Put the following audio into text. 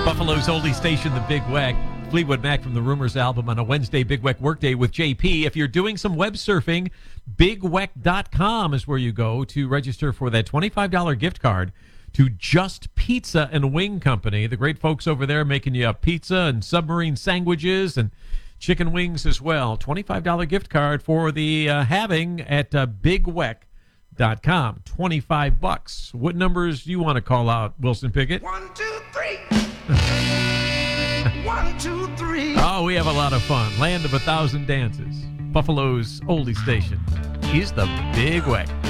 Buffalo's oldie station, the Big Weck. Fleetwood Mac from the Rumors album on a Wednesday, Big Weck Workday with JP. If you're doing some web surfing, bigweck.com is where you go to register for that $25 gift card to Just Pizza and Wing Company. The great folks over there making you a pizza and submarine sandwiches and chicken wings as well. $25 gift card for the having at bigweck.com. $25. What numbers do you want to call out, Wilson Pickett? 1, 2, 3. 1, 2, 3. Oh, we have a lot of fun. Land of 1,000 Dances. Buffalo's oldie station is the Big Weck.